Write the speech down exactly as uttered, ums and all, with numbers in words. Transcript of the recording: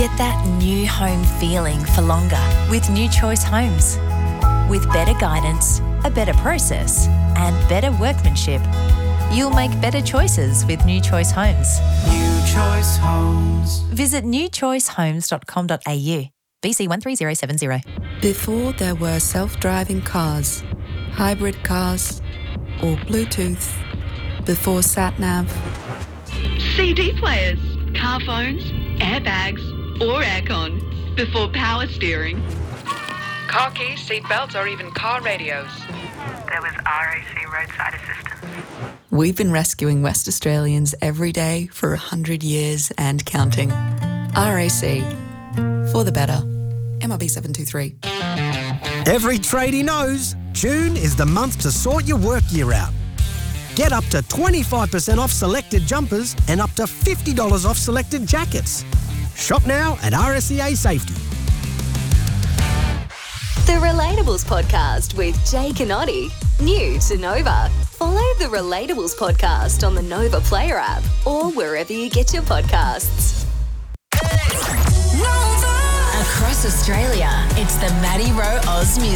Get that new home feeling for longer with New Choice Homes. With better guidance, a better process, and better workmanship, you'll make better choices with New Choice Homes. New Choice Homes. Visit new choice homes dot com dot a u. B C one three zero seven zero. Before there were self-driving cars, hybrid cars, or Bluetooth, before sat-nav, C D players, car phones, airbags, or aircon, before power steering. Car keys, seat belts, or even car radios. There was R A C roadside assistance. we've been rescuing West Australians every day for one hundred years and counting. R A C, for the better. M R B seven two three. Every tradie knows June is the month to sort your work year out. Get up to twenty-five percent off selected jumpers and up to fifty dollars off selected jackets. Shop now at R S E A Safety. The Relatables Podcast with Jake and Oddie. New to Nova. Follow the Relatables Podcast on the Nova Player app or wherever you get your podcasts. Across Australia, it's the Maddie Rowe Oz Music